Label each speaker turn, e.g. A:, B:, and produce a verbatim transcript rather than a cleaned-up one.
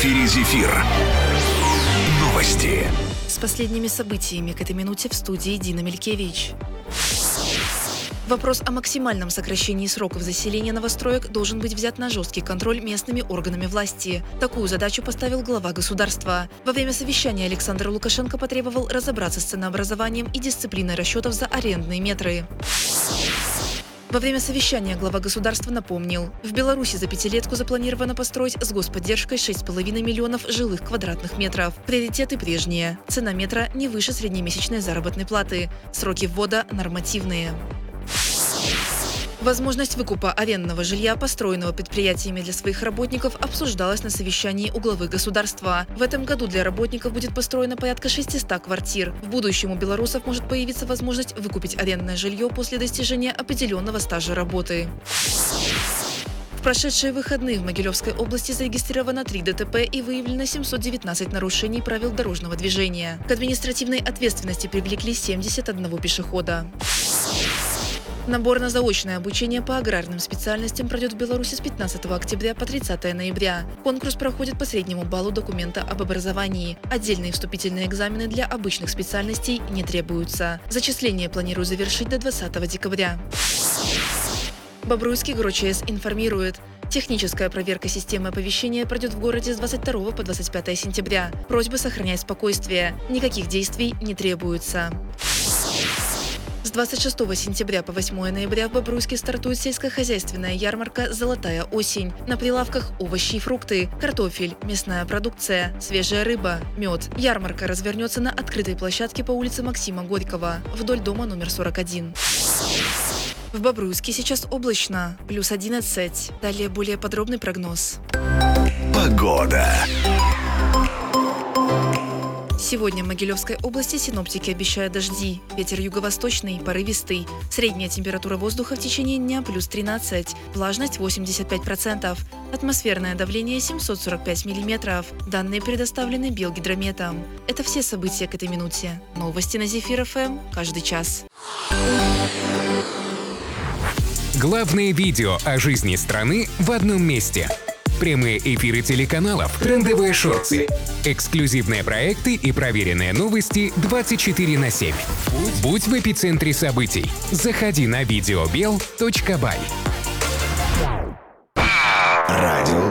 A: эфире «Зефир». Новости.
B: С последними событиями к этой минуте в студии Дина Мелькевич. Вопрос о максимальном сокращении сроков заселения новостроек должен быть взят на жесткий контроль местными органами власти. Такую задачу поставил глава государства. Во время совещания Александр Лукашенко потребовал разобраться с ценообразованием и дисциплиной расчетов за арендные метры. Во время совещания глава государства напомнил, в Беларуси за пятилетку запланировано построить с господдержкой шесть с половиной миллионов жилых квадратных метров. Приоритеты прежние. Цена метра не выше среднемесячной заработной платы. Сроки ввода нормативные. Возможность выкупа арендного жилья, построенного предприятиями для своих работников, обсуждалась на совещании у главы государства. В этом году для работников будет построено порядка шестисот квартир. В будущем у белорусов может появиться возможность выкупить арендное жилье после достижения определенного стажа работы. В прошедшие выходные в Могилевской области зарегистрировано три ДТП и выявлено семьсот девятнадцать нарушений правил дорожного движения. К административной ответственности привлекли семьдесят один пешехода. Набор на заочное обучение по аграрным специальностям пройдет в Беларуси с пятнадцатого октября по тридцатое ноября. Конкурс проходит по среднему баллу документа об образовании. Отдельные вступительные экзамены для обычных специальностей не требуются. Зачисление планируют завершить до двадцатого декабря. Бобруйский ГРОЧС информирует. Техническая проверка системы оповещения пройдет в городе с двадцать второго по двадцать пятое сентября. Просьба сохранять спокойствие. Никаких действий не требуется. С двадцать шестого сентября по восьмое ноября в Бобруйске стартует сельскохозяйственная ярмарка «Золотая осень». На прилавках овощи и фрукты, картофель, мясная продукция, свежая рыба, мед. Ярмарка развернется на открытой площадке по улице Максима Горького, вдоль дома номер сорок один. В Бобруйске сейчас облачно, плюс одиннадцать. Далее более подробный прогноз.
A: Погода.
B: Сегодня в Могилевской области синоптики обещают дожди. Ветер юго-восточный, порывистый. Средняя температура воздуха в течение дня плюс тринадцать. Влажность восемьдесят пять процентов. Атмосферное давление семьсот сорок пять миллиметров. Данные предоставлены Белгидрометом. Это все события к этой минуте. Новости на Зефир ФМ каждый час.
C: Главное видео о жизни страны в одном месте. Прямые эфиры телеканалов, трендовые шорты, эксклюзивные проекты и проверенные новости двадцать четыре на семь. Будь в эпицентре событий. Заходи на видеобел точка бай.
A: Радио